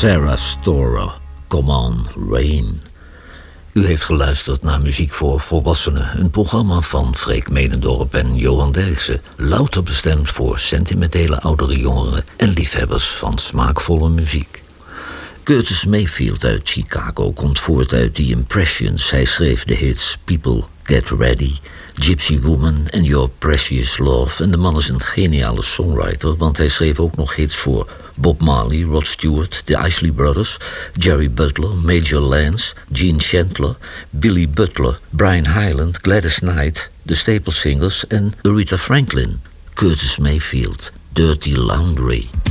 Sarah Storer, Come On, Rain. U heeft geluisterd naar Muziek voor Volwassenen, een programma van Freek Menendorp en Johan Derksen, louter bestemd voor sentimentele oudere jongeren en liefhebbers van smaakvolle muziek. Curtis Mayfield uit Chicago komt voort uit The Impressions. Hij schreef de hits People Get Ready, Gypsy Woman en Your Precious Love. En de man is een geniale songwriter, want hij schreef ook nog hits voor Bob Marley, Rod Stewart, de Isley Brothers, Jerry Butler, Major Lance, Gene Chandler, Billy Butler, Brian Hyland, Gladys Knight, de Staple Singers en Aretha Franklin. Curtis Mayfield, Dirty Laundry.